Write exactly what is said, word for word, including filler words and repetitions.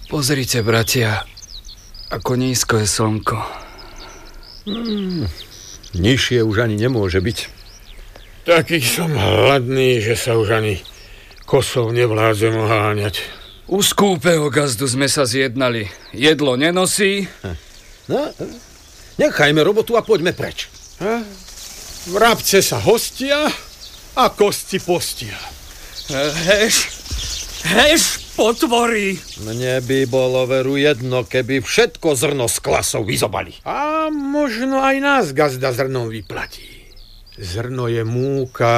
Pozrite, bratia, ako nízko je slnko. Hmm, nižšie už ani nemôže byť. Taký som hladný, že sa už ani kosov nevládzem oháňať. U skúpeho gazdu sme sa zjednali. Jedlo nenosí. No, nechajme robotu a poďme preč. Ha? Vrabce sa hostia a kosti postia. Heš, heš, potvory. Mne by bolo veru jedno, keby všetko zrno z klasov vyzobali. A možno aj nás gazda zrnom vyplatí. Zrno je múka,